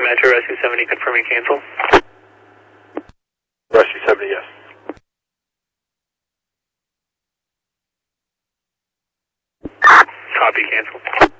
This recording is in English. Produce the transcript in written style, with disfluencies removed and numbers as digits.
Metro Rescue 70 confirming cancel. Rescue 70, yes. Copy, cancel.